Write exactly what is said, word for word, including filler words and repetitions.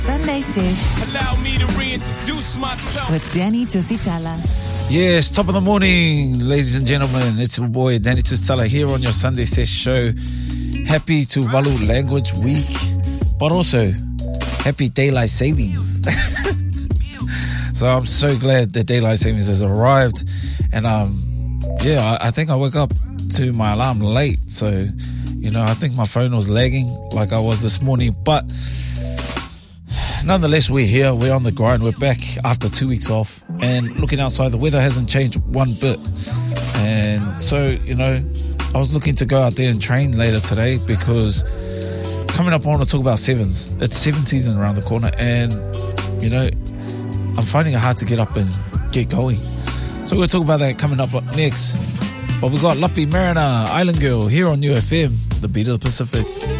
Sunday Sesh. Allow me to reintroduce myself. With Danny Tusitala. Yes, top of the morning, ladies and gentlemen. It's your boy Danny Tusitala here on your Sunday Sesh show. Happy Tuvalu Language Week, but also happy daylight savings. So I'm so glad that daylight savings has arrived, and um, yeah, I, I think I woke up to my alarm late, so you know I think my phone was lagging like I was this morning, but nonetheless we're here, we're on the grind, we're back after two weeks off, and looking outside, the weather hasn't changed one bit, and so you know I was looking to go out there and train later today because coming up I want to talk about sevens. It's seven season around the corner, and you know I'm finding it hard to get up and get going. So we'll talk about that coming up next. But we got Luppy Mariner, Island Girl, here on U F M, the beat of the Pacific.